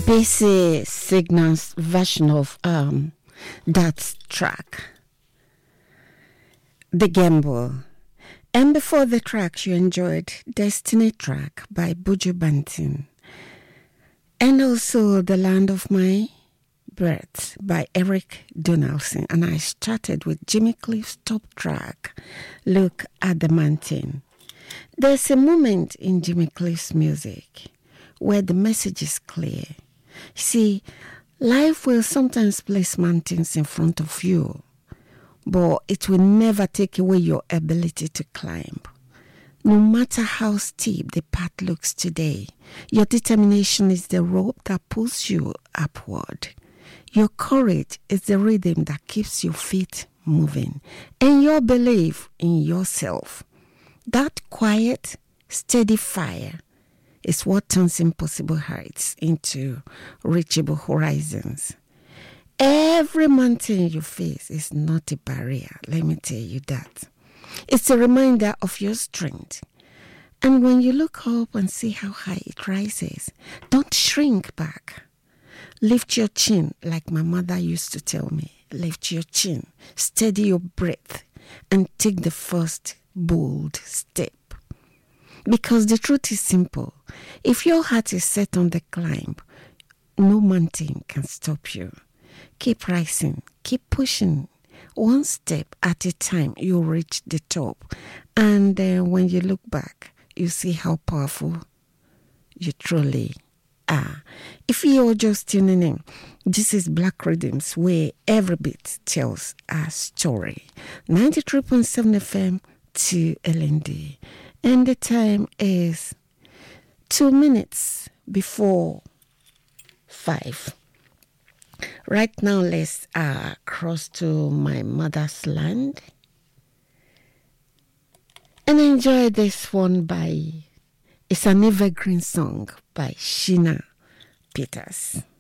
Basie Signal's version of that track, The Gamble. And before the track, you enjoyed Destiny Track by Buju Banton. And also The Land of My Birth by Eric Donaldson. And I started with Jimmy Cliff's top track, Look at the Mountain. There's a moment in Jimmy Cliff's music where the message is clear. See, life will sometimes place mountains in front of you, but it will never take away your ability to climb. No matter how steep the path looks today, your determination is the rope that pulls you upward. Your courage is the rhythm that keeps your feet moving, and your belief in yourself, that quiet, steady fire, is what turns impossible heights into reachable horizons. Every mountain you face is not a barrier, let me tell you that. It's a reminder of your strength. And when you look up and see how high it rises, don't shrink back. Lift your chin, like my mother used to tell me. Lift your chin, steady your breath, and take the first bold step. Because the truth is simple. If your heart is set on the climb, no mountain can stop you. Keep rising, keep pushing. One step at a time, you'll reach the top. And when you look back, you see how powerful you truly are. If you're just tuning in, this is Black Rhythms, where every beat tells a story. 93.7 FM to LND. And the time is 2 minutes before 5. Right now, let's cross to my mother's land and enjoy this one it's an evergreen song by Sheena Peters.